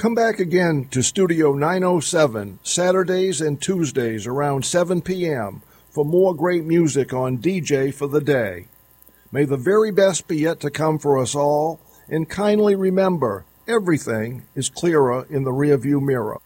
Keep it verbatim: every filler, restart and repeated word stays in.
Come back again to Studio nine oh seven, Saturdays and Tuesdays around seven p.m. for more great music on D J for the Day. May the very best be yet to come for us all, and kindly remember, everything is clearer in the rearview mirror.